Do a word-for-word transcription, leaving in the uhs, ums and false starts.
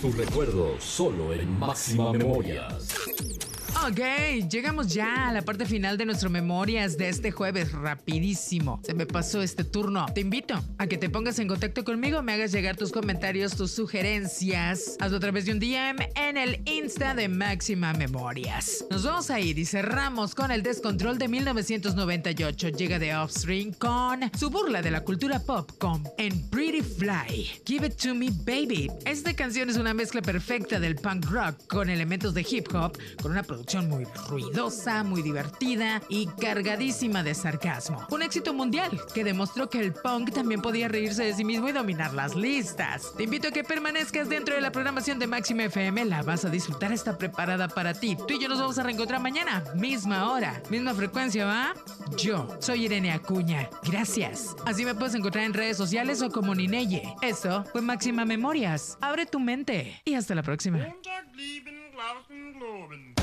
tus recuerdos solo en Máxima Memorias. Ok, llegamos ya a la parte final de nuestro Memorias de este jueves. Rapidísimo, se me pasó este turno. Te invito a que te pongas en contacto conmigo, me hagas llegar tus comentarios, tus sugerencias. Hazlo a través de un D M en el Insta de Máxima Memorias. Nos vamos a ir y cerramos con El Descontrol de mil novecientos noventa y ocho. Llega de Offspring con su burla de la cultura pop con En Pretty Fly. Give It To Me Baby. Esta canción es una mezcla perfecta del punk rock con elementos de hip hop, con una producción muy ruidosa, muy divertida y cargadísima de sarcasmo. Un éxito mundial que demostró que el punk también podía reírse de sí mismo y dominar las listas. Te invito a que permanezcas dentro de la programación de Máxima F M. La vas a disfrutar, está preparada para ti. Tú y yo nos vamos a reencontrar mañana, misma hora, misma frecuencia, ¿va? Yo soy Irene Acuña. Gracias. Así me puedes encontrar en redes sociales o como Nineye. Eso fue Máxima Memorias. Abre tu mente y hasta la próxima. Montag, lieben, glauben, globen.